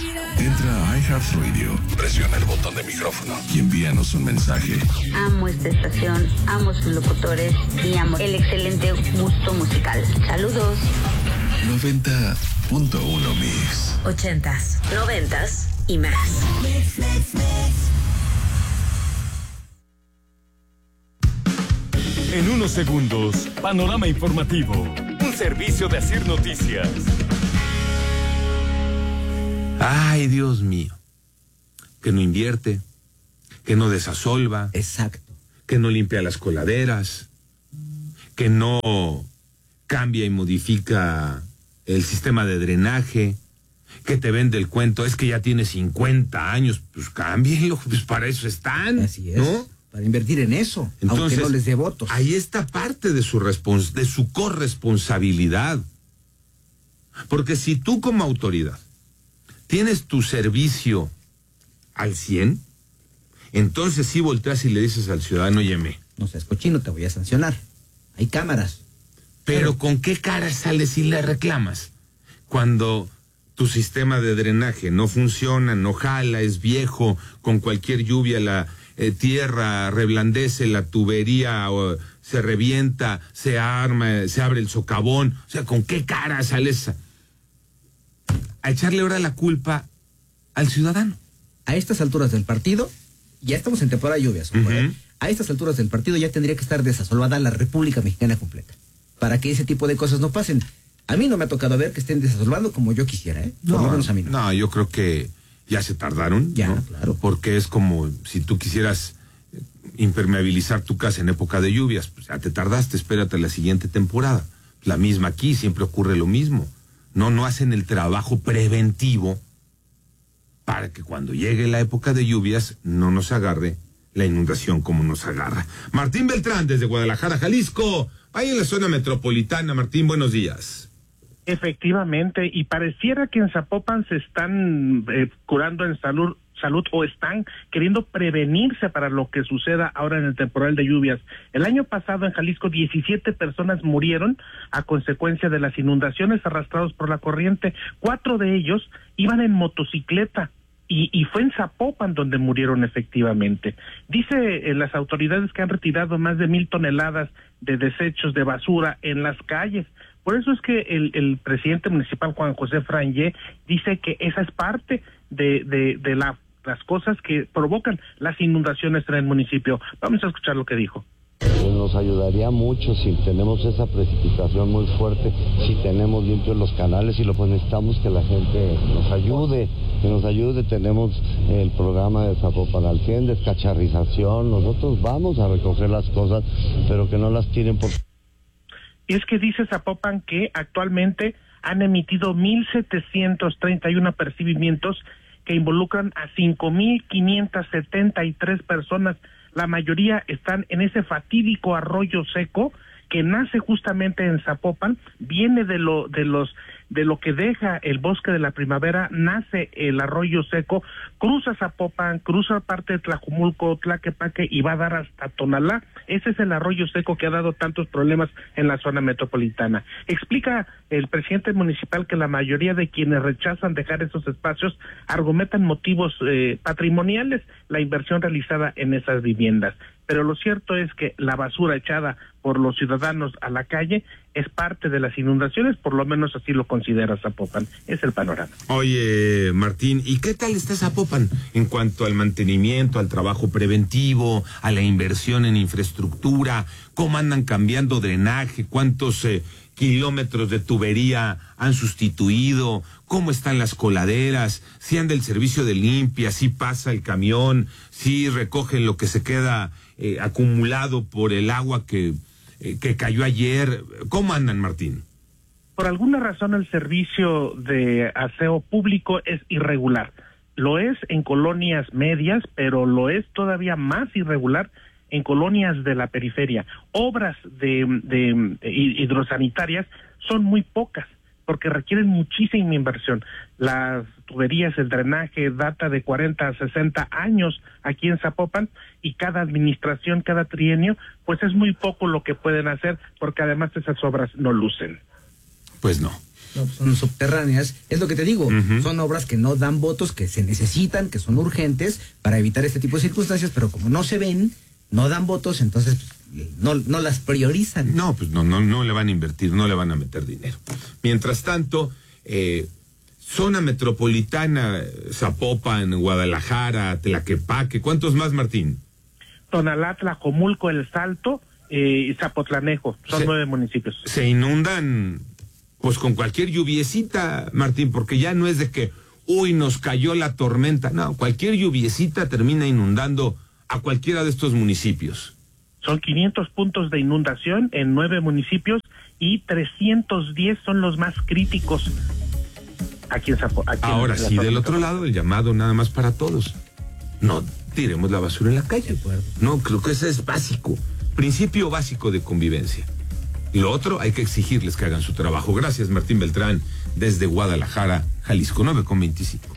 Entra a iHeartRadio, presiona el botón de micrófono y envíanos un mensaje. Amo esta estación, amo sus locutores y amo el excelente gusto musical. Saludos. 90.1 Mix. 80s, 90s y más. En unos segundos, panorama informativo. Un servicio de Asir Noticias. Ay, Dios mío. Que no invierte, que no desasolva. Exacto. Que no limpia las coladeras, que no cambia y modifica el sistema de drenaje, que te vende el cuento, es que ya tiene 50 años, pues cámbienlo, pues para eso están. Así es, ¿no? Para invertir en eso, Entonces, aunque no les dé votos. Ahí está parte de su corresponsabilidad. Porque si tú como autoridad tienes tu servicio al 100, entonces sí volteas y le dices al ciudadano, óyeme. No seas cochino, te voy a sancionar. Hay cámaras. Pero ¿con qué cara sales y le reclamas? Cuando tu sistema de drenaje no funciona, no jala, es viejo, con cualquier lluvia la tierra reblandece, la tubería se revienta, se arma, se abre el socavón. O sea, ¿con qué cara sales a echarle ahora la culpa al ciudadano? A estas alturas del partido, ya estamos en temporada de lluvias. A estas alturas del partido ya tendría que estar desasolvada la República Mexicana completa, para que ese tipo de cosas no pasen. A mí no me ha tocado ver que estén desasolvando como yo quisiera, ¿eh? Por lo menos a mí no. No, yo creo que ya se tardaron, ya, ¿no? Claro. Porque es como si tú quisieras impermeabilizar tu casa en época de lluvias, pues ya te tardaste, espérate la siguiente temporada. La misma aquí, siempre ocurre lo mismo. No hacen el trabajo preventivo para que cuando llegue la época de lluvias no nos agarre la inundación como nos agarra. Martín Beltrán, desde Guadalajara, Jalisco, ahí en la zona metropolitana. Martín, buenos días. Efectivamente, y pareciera que en Zapopan se están curando en salud o están queriendo prevenirse para lo que suceda ahora en el temporal de lluvias. El año pasado en Jalisco 17 personas murieron a consecuencia de las inundaciones arrastrados por la corriente. 4 de ellos iban en motocicleta. Y fue en Zapopan donde murieron efectivamente. Dice las autoridades que han retirado más de 1,000 toneladas de desechos de basura en las calles. Por eso es que el presidente municipal Juan José Frangé dice que esa es parte de las cosas que provocan las inundaciones en el municipio. Vamos a escuchar lo que dijo. Nos ayudaría mucho si tenemos esa precipitación muy fuerte, si tenemos limpios los canales y lo pues necesitamos que la gente nos ayude, tenemos el programa de Zapopan al 100, descacharrización, nosotros vamos a recoger las cosas, pero que no las tiren por... Es que dice Zapopan que actualmente han emitido 1,731 apercibimientos que involucran a 5,573 personas. La mayoría están en ese fatídico arroyo seco que nace justamente en Zapopan, viene de lo que deja el bosque de la primavera, nace el arroyo seco, cruza Zapopan, cruza parte de Tlajumulco, Tlaquepaque y va a dar hasta Tonalá. Ese es el arroyo seco que ha dado tantos problemas en la zona metropolitana. Explica el presidente municipal que la mayoría de quienes rechazan dejar esos espacios argumentan motivos patrimoniales, la inversión realizada en esas viviendas. Pero lo cierto es que la basura echada por los ciudadanos a la calle es parte de las inundaciones, por lo menos así lo considera Zapopan. Es el panorama. Oye, Martín, ¿y qué tal está Zapopan en cuanto al mantenimiento, al trabajo preventivo, a la inversión en infraestructura? ¿Cómo andan cambiando drenaje? ¿Cuántos kilómetros de tubería han sustituido? ¿Cómo están las coladeras? ¿Si anda el servicio de limpia? ¿Si pasa el camión? ¿Si recogen lo que se queda acumulado por el agua que cayó ayer? ¿Cómo andan, Martín? Por alguna razón el servicio de aseo público es irregular. Lo es en colonias medias, pero lo es todavía más irregular en colonias de la periferia. Obras de hidrosanitarias son muy pocas, porque requieren muchísima inversión. Las tuberías, el drenaje data de 40 a 60 años aquí en Zapopan, y cada administración, cada trienio, pues es muy poco lo que pueden hacer, porque además esas obras no lucen. Pues no. No, son subterráneas. Es lo que te digo, son obras que no dan votos, que se necesitan, que son urgentes para evitar este tipo de circunstancias, pero como no se ven, no dan votos, entonces no las priorizan. No, pues no le van a invertir, no le van a meter dinero. Mientras tanto, zona metropolitana, Zapopan, Guadalajara, Tlaquepaque, ¿cuántos más, Martín? Tonalá, Tlajomulco, El Salto y Zapotlanejo, son 9 municipios. Se inundan pues con cualquier lluviecita, Martín, porque ya no es de que, nos cayó la tormenta, no, cualquier lluviecita termina inundando a cualquiera de estos municipios. Son 500 puntos de inundación en 9 municipios y 310 son los más críticos aquí en Zapopan. Ahora sí, del otro lado, el llamado nada más para todos. No tiremos la basura en la calle. No, creo que ese es básico. Principio básico de convivencia. Y lo otro, hay que exigirles que hagan su trabajo. Gracias, Martín Beltrán, desde Guadalajara, Jalisco, 9:25.